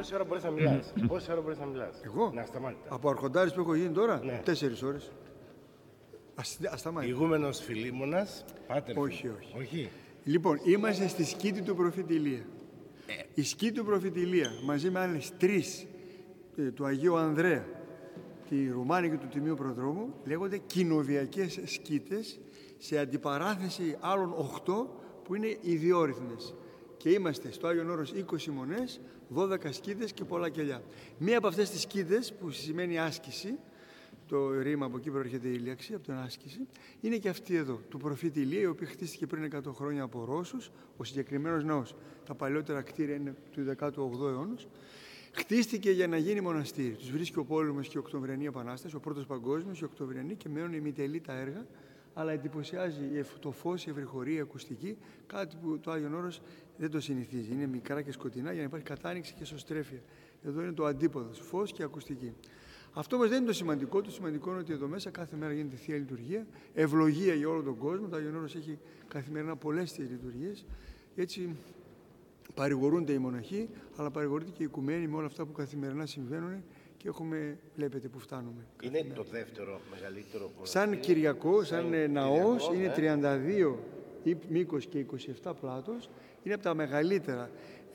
πόση ώρα μπορείς να μιλάς? Πόση ώρα μπορείς να μιλάς? Εγώ, Ναι, ασταμάτητα. από αρχοντάρης που έχω γίνει τώρα, Ναι. 4 ώρες. Ασταμάτητα. Ηγούμενος Φιλίμωνας, πάτερ. Όχι. Όχι. Λοιπόν, είμαστε στη σκήτη του προφήτη Ηλία. Η σκήτη του προφήτη Ηλία, μαζί με άλλες 3 του Αγίου Ανδρέα, τη Ρουμάνικη του Τιμίου Προδρόμου, λέγονται κοινοβιακές σκήτες, σε αντιπαράθεση άλλων 8 που είναι ιδιόρυθμες. Και είμαστε στο Άγιον Όρος 20 μονές, 12 σκήτες και πολλά κελιά. Μία από αυτές τις σκήτες, που σημαίνει άσκηση, το ρήμα από εκεί προέρχεται η ηλίαξη, από την άσκηση, είναι και αυτή εδώ, του προφήτη Ηλία, η οποία χτίστηκε πριν 100 χρόνια από Ρώσους, ο συγκεκριμένος ναός. Τα παλαιότερα κτίρια είναι του 18ου αιώνα. Χτίστηκε για να γίνει μοναστήρι. Τους βρίσκει ο πόλεμος και η Οκτωβριανή Επανάσταση, ο πρώτος παγκόσμιος, η Οκτωβριανή, και μένουν ημιτελή τα έργα, αλλά εντυπωσιάζει το φως, η ευρυχωρία, η ακουστική, κάτι που το Άγιον Όρος δεν το συνηθίζει. Είναι μικρά και σκοτεινά για να υπάρχει κατάνοιξη και σωστρέφεια. Εδώ είναι το αντίποδο, φως και ακουστική. Αυτό όμως δεν είναι το σημαντικό. Το σημαντικό είναι ότι εδώ μέσα κάθε μέρα γίνεται θεία λειτουργία, ευλογία για όλο τον κόσμο. Το Άγιον Όρος έχει καθημερινά πολλές θειές λειτουργίες. Έτσι παρηγορούνται οι μοναχοί, αλλά παρηγορείται και η οικουμένη με όλα αυτά που καθημερινά συμβαίνουν και βλέπετε που φτάνουμε. Είναι το δεύτερο μεγαλύτερο μοναστήρι. Σαν Κυριακό, σαν ναός, είναι 32 μήκος και 27 πλάτος. Είναι από τα μεγαλύτερα.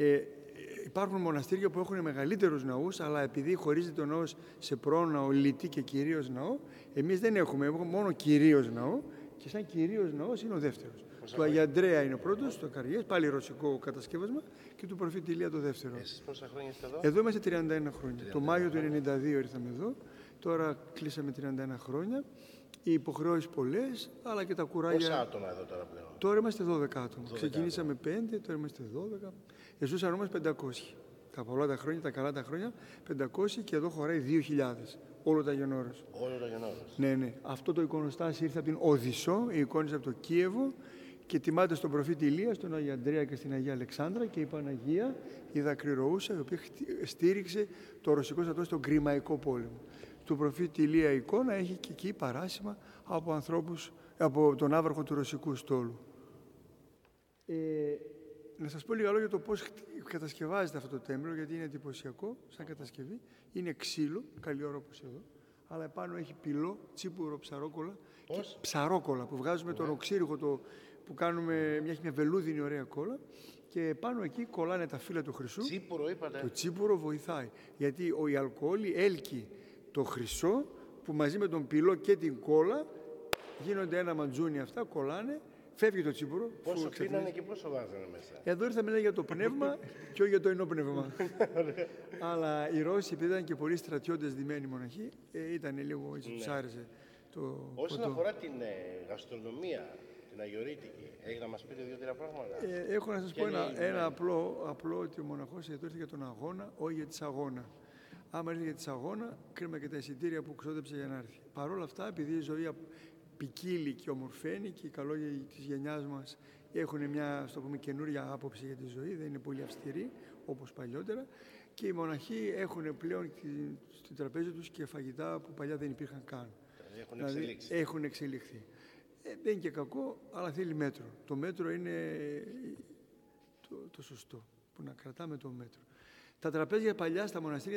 Υπάρχουν μοναστήρια που έχουν μεγαλύτερους ναούς, αλλά επειδή χωρίζεται ο ναός σε πρόναο, λυτή και κυρίως ναό, εμείς δεν έχουμε μόνο κυρίως ναό, και σαν κυρίως ναός είναι ο δεύτερος. Του Αγίου Ανδρέα είναι ο πρώτος, το Καριές, πάλι ρωσικό κατασκεύασμα, και του προφήτη Ηλία το δεύτερο. Εσείς πόσα χρόνια είστε εδώ? Εδώ είμαστε 31 χρόνια. Το Μάιο του 1992 ήρθαμε εδώ, τώρα κλείσαμε 31 χρόνια. Οι υποχρεώσεις πολλές, αλλά και τα κουράγια. Πόσα άτομα εδώ τώρα πλέον? Τώρα είμαστε 12 άτομα. Ξεκινήσαμε 5, τώρα είμαστε 12. Ζούσαν όμως 500. Τα πολλά τα χρόνια, τα καλά τα χρόνια, 500, και εδώ χωράει 2.000. Όλο το Άγιον Όρος. Όλο το Άγιον Όρος. Ναι. Αυτό το εικονοστάσι ήρθε από την Οδυσσό, οι εικόνες από το Κίεβο, και τιμάται στον προφήτη Ηλία, στον Άγιο Ανδρέα και στην Αγία Αλεξάνδρα, και η Παναγία, η δακρυρωούσα, η οποία στήριξε το ρωσικό στρατό στον Κρημαϊκό πόλεμο. Του προφήτη Ηλία η εικόνα έχει και εκεί παράσημα από ανθρώπους, από τον άβαρχο του ρωσικού στόλου. Να σας πω λίγα λόγια για το πώς κατασκευάζεται αυτό το τέμπλο, γιατί είναι εντυπωσιακό σαν κατασκευή. Είναι ξύλο, καλή ώρα όπως εδώ, αλλά επάνω έχει πυλό, τσίπουρο, ψαρόκολα. Ψαρόκολα που βγάζουμε τον οξύριχο, που κάνουμε, έχει μια βελούδινη ωραία κόλλα, και πάνω εκεί κολλάνε τα φύλλα του χρυσού. Τσίπουρο είπατε? Το τσίπουρο βοηθάει, γιατί η αλκοόλη έλκει το χρυσό, που μαζί με τον πυλό και την κόλλα γίνονται ένα μαντζούνι, αυτά κολλάνε, φεύγει το τσίπουρο. Πόσο πίνανε και πόσο βάζανε μέσα? Εδώ ήρθαμε λέει για το πνεύμα και όχι για το ενόπνευμα. Αλλά οι Ρώσοι, επειδή ήταν και πολλοί στρατιώτες ντυμένοι μοναχοί, ήταν λίγο έτσι, τους άρεσε το Όσον αφορά την γαστρονομία, την αγιορείτικη, έχει να μας πείτε 2-3 πράγματα? Έχω να σας πω ένα απλό, ότι ο μοναχός εδώ ήρθε για τον αγώνα, όχι για τη σαγόνα. Άμα ήρθε για τη σαγόνα, κρίμα και τα εισιτήρια που ξόδεψε για να έρθει. Παρ' όλα αυτά, επειδή η ζωή ποικίλει και ομορφαίνει, και οι καλόγεροι της γενιάς μας έχουν μια, στο πούμε, καινούρια άποψη για τη ζωή, δεν είναι πολύ αυστηροί όπως παλιότερα, και οι μοναχοί έχουν πλέον στην τραπέζι τους και φαγητά που παλιά δεν υπήρχαν καν. Έχουν εξελιχθεί. Δεν είναι και κακό, αλλά θέλει μέτρο. Το μέτρο είναι το σωστό, που να κρατάμε το μέτρο. Τα τραπέζια παλιά στα μοναστήρια